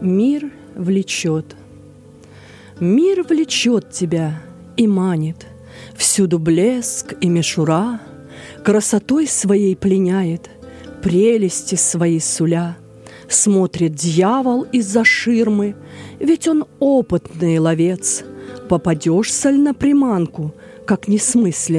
Мир влечет. Мир влечет тебя и манит, всюду блеск и мишура, красотой своей пленяет, прелести свои суля. Смотрит дьявол из-за ширмы, ведь он опытный ловец. Попадешь, соль, на приманку, как несмысленный